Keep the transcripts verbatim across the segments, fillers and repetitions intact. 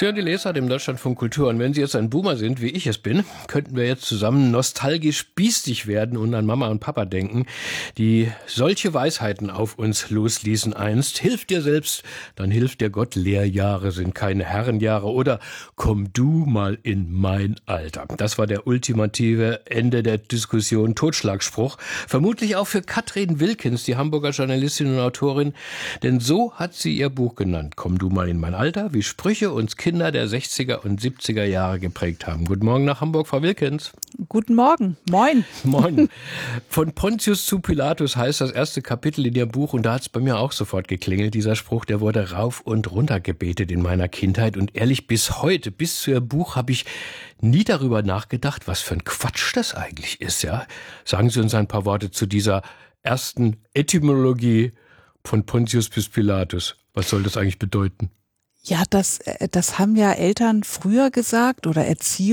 Sie hören die Lesart im Deutschlandfunk Kultur. Und wenn Sie jetzt ein Boomer sind, wie ich es bin, könnten wir jetzt zusammen nostalgisch biestig werden und an Mama und Papa denken, die solche Weisheiten auf uns losließen einst. Hilf dir selbst, dann hilft dir Gott. Lehrjahre sind keine Herrenjahre. Oder komm du mal in mein Alter. Das war der ultimative Ende der Diskussion. Totschlagspruch. Vermutlich auch für Katrin Wilkens, die Hamburger Journalistin und Autorin. Denn so hat sie ihr Buch genannt. Komm du mal in mein Alter, wie Sprüche uns Kinder der sechziger und siebziger Jahre geprägt haben. Guten Morgen nach Hamburg, Frau Wilkens. Guten Morgen. Moin. Moin. Von Pontius zu Pilatus heißt das erste Kapitel in Ihrem Buch und da hat es bei mir auch sofort geklingelt. Dieser Spruch, der wurde rauf und runter gebetet in meiner Kindheit und ehrlich, bis heute, bis zu Ihrem Buch habe ich nie darüber nachgedacht, was für ein Quatsch das eigentlich ist. Ja? Sagen Sie uns ein paar Worte zu dieser ersten Etymologie von Pontius bis Pilatus. Was soll das eigentlich bedeuten? Ja, das, das haben ja Eltern früher gesagt oder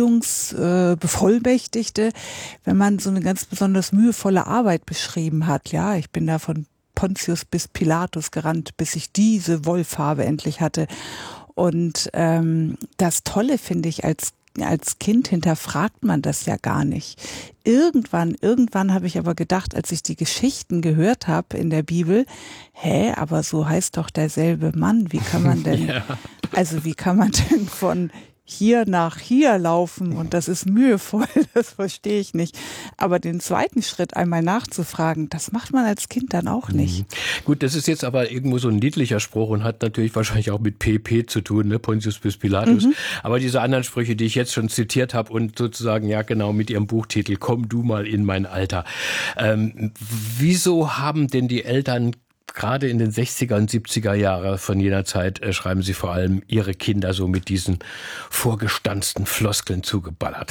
Erziehungsbevollmächtigte, wenn man so eine ganz besonders mühevolle Arbeit beschrieben hat. Ja, ich bin da von Pontius bis Pilatus gerannt, bis ich diese Wollfarbe endlich hatte. Und ähm, das Tolle finde ich, als Als Kind hinterfragt man das ja gar nicht. Irgendwann, irgendwann habe ich aber gedacht, als ich die Geschichten gehört habe in der Bibel, hä, aber so heißt doch derselbe Mann. Wie kann man denn, ja. also wie kann man denn von hier nach hier laufen und das ist mühevoll, das verstehe ich nicht. Aber den zweiten Schritt einmal nachzufragen, das macht man als Kind dann auch nicht. Mhm. Gut, das ist jetzt aber irgendwo so ein niedlicher Spruch und hat natürlich wahrscheinlich auch mit P P zu tun, ne? Pontius bis Pilatus. Mhm. Aber diese anderen Sprüche, die ich jetzt schon zitiert habe und sozusagen, ja genau, mit ihrem Buchtitel, komm du mal in mein Alter. Ähm, wieso haben denn die Eltern gerade in den sechziger und siebziger Jahre von jener Zeit äh, schreiben Sie vor allem ihre Kinder so mit diesen vorgestanzten Floskeln zugeballert?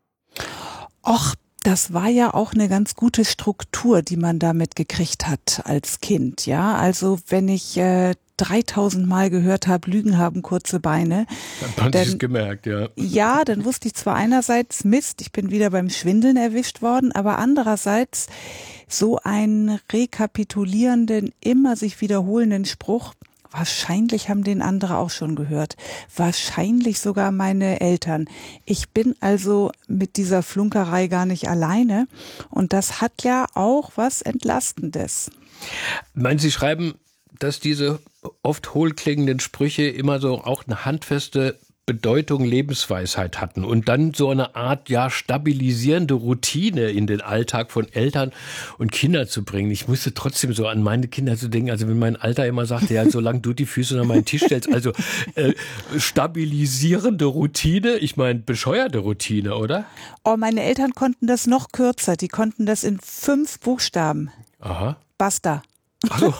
Och, das war ja auch eine ganz gute Struktur, die man damit gekriegt hat als Kind. Ja, also wenn ich äh, dreitausend Mal gehört habe, Lügen haben kurze Beine. Dann hat sie es gemerkt, ja. Ja, dann wusste ich zwar einerseits, Mist, ich bin wieder beim Schwindeln erwischt worden, aber andererseits so einen rekapitulierenden, immer sich wiederholenden Spruch, wahrscheinlich haben den andere auch schon gehört. Wahrscheinlich sogar meine Eltern. Ich bin also mit dieser Flunkerei gar nicht alleine. Und das hat ja auch was Entlastendes. Meinen Sie schreiben, dass diese oft hohlklingenden Sprüche immer so auch eine handfeste Bedeutung, Lebensweisheit hatten und dann so eine Art, ja, stabilisierende Routine in den Alltag von Eltern und Kindern zu bringen. Ich musste trotzdem so an meine Kinder zu denken, also wenn mein Alter immer sagte, ja, solange du die Füße an meinen Tisch stellst, also äh, stabilisierende Routine, ich meine bescheuerte Routine, oder? Oh, meine Eltern konnten das noch kürzer, die konnten das in fünf Buchstaben. Aha. Basta. Also,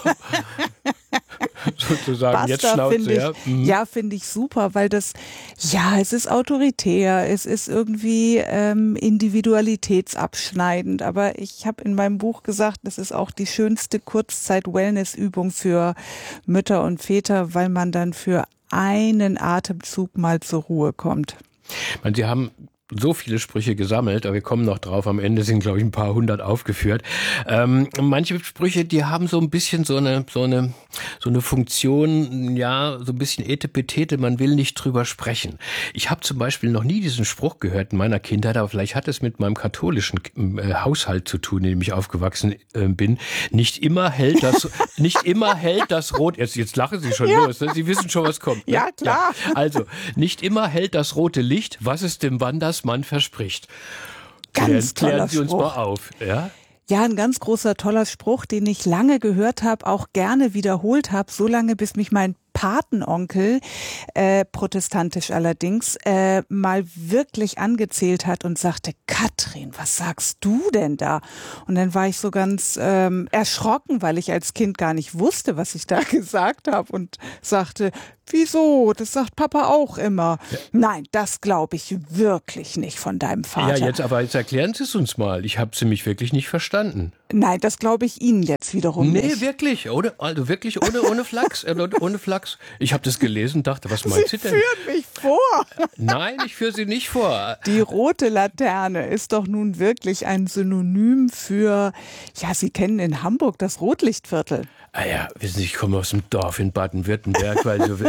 sozusagen Basta, jetzt Schnauze, find ich, ja. Mhm. Ja, finde ich super, weil das, ja, es ist autoritär, es ist irgendwie ähm, individualitätsabschneidend, aber ich habe in meinem Buch gesagt, es ist auch die schönste Kurzzeit-Wellness-Übung für Mütter und Väter, weil man dann für einen Atemzug mal zur Ruhe kommt. Ich meine, Sie haben so viele Sprüche gesammelt, aber wir kommen noch drauf. Am Ende sind, glaube ich, ein paar hundert aufgeführt. Ähm, manche Sprüche, die haben so ein bisschen so eine, so eine, so eine Funktion, ja, so ein bisschen Etepetete, man will nicht drüber sprechen. Ich habe zum Beispiel noch nie diesen Spruch gehört in meiner Kindheit, aber vielleicht hat es mit meinem katholischen äh, Haushalt zu tun, in dem ich aufgewachsen äh, bin. Nicht immer hält das, nicht immer hält das Rot, jetzt, jetzt lachen Sie schon ja. los, ne? Sie wissen schon, was kommt. Ne? Ja, klar. Ja. Also, nicht immer hält das rote Licht, was es dem Wandersmann man verspricht. Ganz Klären, klären toller Sie uns Spruch. mal auf. Ja? Ja, ein ganz großer, toller Spruch, den ich lange gehört habe, auch gerne wiederholt habe, so lange, bis mich mein Patenonkel, äh, protestantisch allerdings, äh, mal wirklich angezählt hat und sagte, Katrin, was sagst du denn da? Und dann war ich so ganz ähm, erschrocken, weil ich als Kind gar nicht wusste, was ich da gesagt habe und sagte, wieso? Das sagt Papa auch immer. Ja. Nein, das glaube ich wirklich nicht von deinem Vater. Ja, jetzt aber jetzt erklären Sie es uns mal. Ich habe es nämlich wirklich nicht verstanden. Nein, das glaube ich Ihnen jetzt wiederum nee, nicht. Nee, wirklich. Ohne, also wirklich ohne, ohne Flachs. Äh, ohne Flachs. Ich habe das gelesen und dachte, was meint Sie, Sie denn? Sie führen mich vor. Nein, ich führe Sie nicht vor. Die rote Laterne ist doch nun wirklich ein Synonym für, ja, Sie kennen in Hamburg das Rotlichtviertel. Ah ja, wissen Sie, ich komme aus dem Dorf in Baden-Württemberg, weil so, ich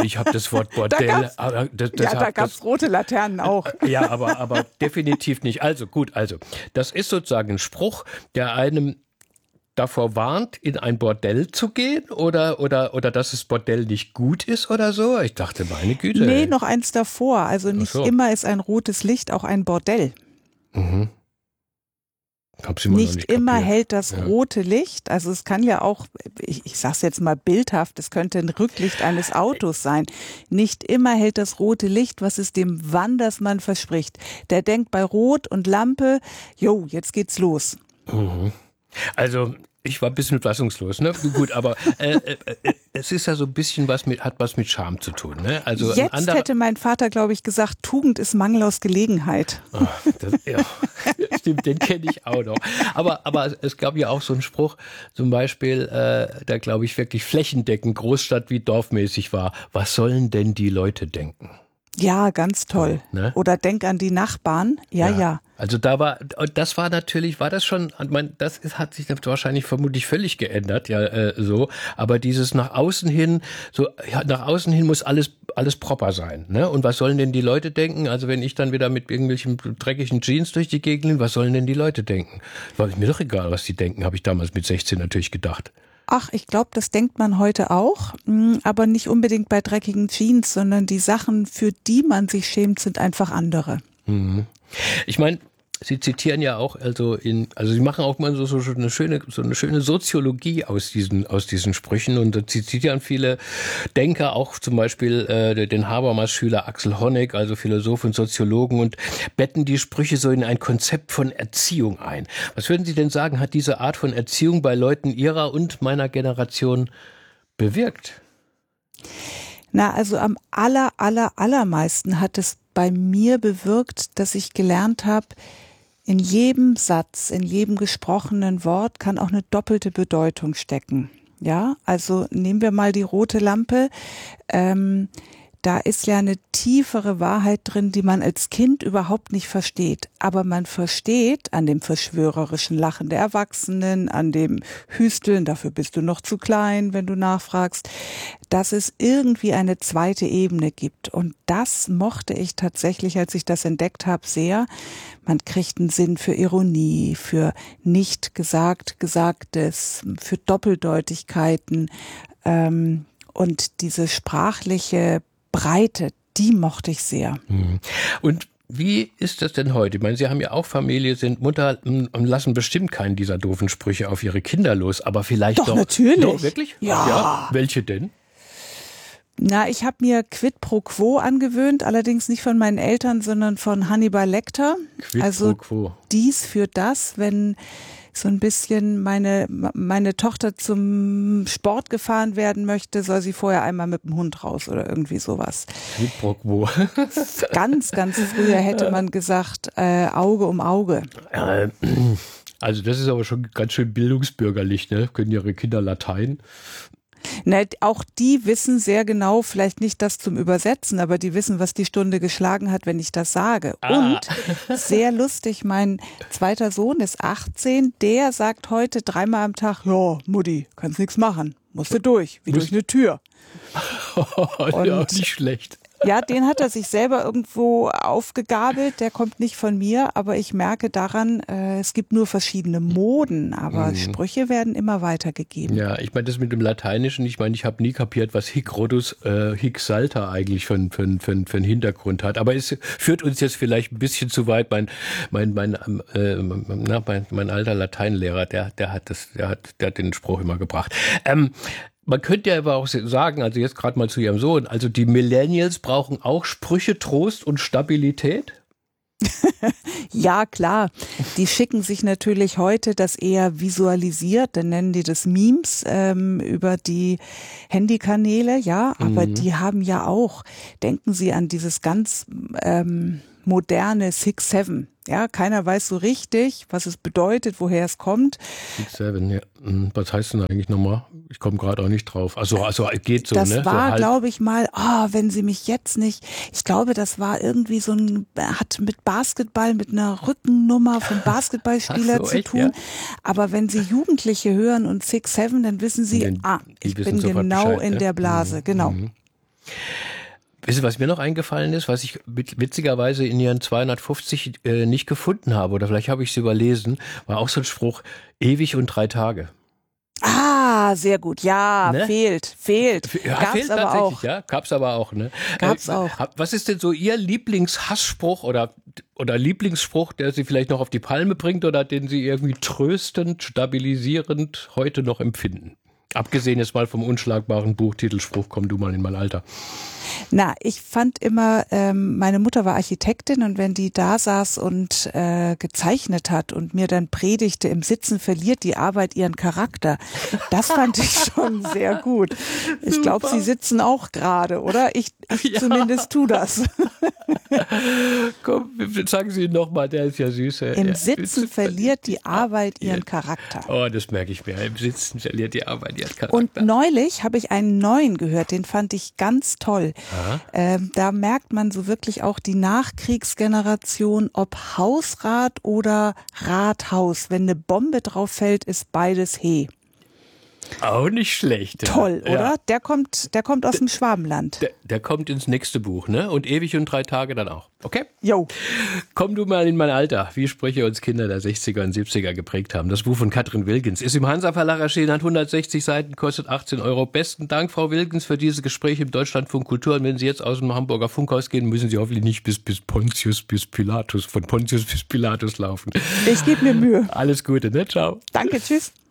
ich habe das Wort Bordell. Da aber das, das ja, da hat- gab es das- rote Laternen auch. Ja, aber, aber definitiv nicht. Also gut, also das ist sozusagen ein Spruch, der einem davor warnt, in ein Bordell zu gehen oder, oder, oder dass das Bordell nicht gut ist oder so. Ich dachte, meine Güte. Nee, ey. noch eins davor. Also nicht so. immer ist ein rotes Licht auch ein Bordell. Hab's immer noch Nicht nicht immer kapiert. hält das Ja. rote Licht, also es kann ja auch, ich, ich sage es jetzt mal bildhaft, es könnte ein Rücklicht eines Autos sein. Nicht immer hält das rote Licht, was es dem Wandersmann verspricht. Der denkt bei Rot und Lampe, jo, jetzt geht's los. Also ich war ein bisschen fassungslos, ne? Gut, aber äh, äh, äh, es ist ja so ein bisschen was mit, hat was mit Charme zu tun, ne? Also ein Jetzt anderer, hätte mein Vater, glaube ich, gesagt, Tugend ist Mangel aus Gelegenheit. Ah, das, ja, stimmt, den kenne ich auch noch. Aber, aber es gab ja auch so einen Spruch, zum Beispiel, äh, der glaube ich wirklich flächendeckend Großstadt wie dorfmäßig war. Was sollen denn die Leute denken? Ja, ganz toll. Ne? Oder denk an die Nachbarn. Ja, ja. Also da war, und das war natürlich, war das schon, ich meine, das ist, hat sich wahrscheinlich vermutlich völlig geändert, ja, äh, so. Aber dieses nach außen hin, so, ja, nach außen hin muss alles, alles proper sein, ne? Und was sollen denn die Leute denken? Also wenn ich dann wieder mit irgendwelchen dreckigen Jeans durch die Gegend bin, was sollen denn die Leute denken? War mir doch egal, was die denken, habe ich damals mit sechzehn natürlich gedacht. Ach, ich glaube, das denkt man heute auch, mh, aber nicht unbedingt bei dreckigen Jeans, sondern die Sachen, für die man sich schämt, sind einfach andere. Ich meine, Sie zitieren ja auch, also in, also Sie machen auch mal so, so eine schöne, so eine schöne Soziologie aus diesen, aus diesen Sprüchen und Sie zitieren viele Denker, auch zum Beispiel äh, den Habermas-Schüler Axel Honneth, also Philosoph und Soziologen, und betten die Sprüche so in ein Konzept von Erziehung ein. Was würden Sie denn sagen, hat diese Art von Erziehung bei Leuten Ihrer und meiner Generation bewirkt? Na, also am aller, aller, allermeisten hat es bei mir bewirkt, dass ich gelernt habe, in jedem Satz, in jedem gesprochenen Wort kann auch eine doppelte Bedeutung stecken. Ja, also nehmen wir mal die rote Lampe. Ähm, da ist ja eine tiefere Wahrheit drin, die man als Kind überhaupt nicht versteht. Aber man versteht an dem verschwörerischen Lachen der Erwachsenen, an dem Hüsteln, dafür bist du noch zu klein, wenn du nachfragst, dass es irgendwie eine zweite Ebene gibt. Und das mochte ich tatsächlich, als ich das entdeckt habe, sehr. Man kriegt einen Sinn für Ironie, für nicht gesagt, Gesagtes, für Doppeldeutigkeiten. Ähm, und diese sprachliche Breite, die mochte ich sehr. Und wie ist das denn heute? Ich meine, Sie haben ja auch Familie, sind Mutter und lassen bestimmt keinen dieser doofen Sprüche auf Ihre Kinder los, aber vielleicht doch. Doch, natürlich. Doch, wirklich? Ja. ja. Welche denn? Na, ich habe mir Quid pro Quo angewöhnt, allerdings nicht von meinen Eltern, sondern von Hannibal Lecter. Quid also pro quo. dies für das, wenn so ein bisschen meine, meine Tochter zum Sport gefahren werden möchte, soll sie vorher einmal mit dem Hund raus oder irgendwie sowas. Quid pro quo. Ganz, ganz früher hätte man gesagt, äh, Auge um Auge. Äh, Also das ist aber schon ganz schön bildungsbürgerlich, ne? Können Ihre Kinder Latein? Ne, auch die wissen sehr genau, vielleicht nicht das zum Übersetzen, aber die wissen, was die Stunde geschlagen hat, wenn ich das sage. Ah. Und sehr lustig, mein zweiter Sohn ist achtzehn, der sagt heute dreimal am Tag, ja, Mutti, kannst nichts machen, musst du durch, wie Muss- durch eine Tür. ja, Und- nicht schlecht. Ja, den hat er sich selber irgendwo aufgegabelt, der kommt nicht von mir, aber ich merke daran, äh, es gibt nur verschiedene Moden, aber Sprüche werden immer weitergegeben. Ja, ich meine, das mit dem Lateinischen, ich meine, ich habe nie kapiert, was Hic Rodus, äh, Hic Salta eigentlich für, für, für, für einen Hintergrund hat. Aber es führt uns jetzt vielleicht ein bisschen zu weit. Mein, mein, mein, äh, na, mein, mein alter Lateinlehrer, der, der hat das, der hat, der hat den Spruch immer gebracht. Ähm, Man könnte ja aber auch sagen, also jetzt gerade mal zu Ihrem Sohn, also die Millennials brauchen auch Sprüche, Trost und Stabilität? Ja, klar. Die schicken sich natürlich heute das eher visualisiert, dann nennen die das Memes ähm, über die Handykanäle, ja, aber Mhm. die haben ja auch, denken Sie an dieses ganz ähm, moderne Six Seven. Ja, keiner weiß so richtig, was es bedeutet, woher es kommt. Six, seven, ja. Hm, was heißt denn eigentlich nochmal? Ich komme gerade auch nicht drauf. Also, also geht so, Das ne? war, so halb- glaube ich mal, ah, wenn Sie mich jetzt nicht, ich glaube, das war irgendwie so ein, hat mit Basketball, mit einer Rückennummer vom Basketballspieler Ach so, zu echt, tun. ja? Aber wenn Sie Jugendliche hören und Six Seven, dann wissen Sie, Die- ah, die ich wissen bin sofort genau Bescheid, in ne? der Blase, Mhm. genau. Mhm. Wissen Sie, was mir noch eingefallen ist, was ich witzigerweise in Ihren zweihundertfünfzig äh, nicht gefunden habe, oder vielleicht habe ich es überlesen, war auch so ein Spruch, ewig und drei Tage. Ah, sehr gut. Ja, Ne? fehlt, fehlt. Ja, Gab's fehlt aber tatsächlich, auch. ja. Gab's aber auch, ne? Gab's Äh, auch. Was ist denn so Ihr Lieblingshassspruch oder, oder Lieblingsspruch, der Sie vielleicht noch auf die Palme bringt oder den Sie irgendwie tröstend, stabilisierend heute noch empfinden? Abgesehen jetzt mal vom unschlagbaren Buchtitelspruch, komm du mal in mein Alter. Na, ich fand immer, ähm, meine Mutter war Architektin und wenn die da saß und äh, gezeichnet hat und mir dann predigte, im Sitzen verliert die Arbeit ihren Charakter, das fand ich schon sehr gut. Ich glaube, Sie sitzen auch gerade, oder? Ich, ich Ja. zumindest tu das. Komm, sagen Sie ihn nochmal, der ist ja süß. Im ja. Sitzen verliert die Arbeit ihren Charakter. Oh, das merke ich mir. Im Sitzen verliert die Arbeit ihren Charakter. Und neulich habe ich einen neuen gehört, den fand ich ganz toll. Ähm, da merkt man so wirklich auch die Nachkriegsgeneration, ob Hausrat oder Rathaus. Wenn eine Bombe drauf fällt, ist beides he. Auch nicht schlecht. Ja. Toll, oder? Ja. Der kommt, der kommt aus dem Schwabenland. Der, der kommt ins nächste Buch, ne? Und ewig und drei Tage dann auch. Okay? Jo. Komm du mal in mein Alter, wie Sprüche uns Kinder der sechziger und siebziger geprägt haben. Das Buch von Katrin Wilgens ist im Hansa Verlag erschienen, hat hundertsechzig Seiten, kostet achtzehn Euro. Besten Dank, Frau Wilgens, für dieses Gespräch im Deutschlandfunk Kultur. Und wenn Sie jetzt aus dem Hamburger Funkhaus gehen, müssen Sie hoffentlich nicht bis, bis Pontius, bis Pilatus, von Pontius bis Pilatus laufen. Ich gebe mir Mühe. Alles Gute, ne? Ciao. Danke, tschüss.